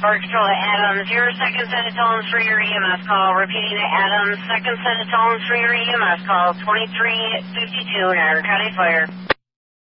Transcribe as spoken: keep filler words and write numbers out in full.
Fire Control to Adams, your second set of tones for your E M S call. Repeating to Adams, second set of tones for your E M S call, twenty-three fifty-two, Niagara County Fire.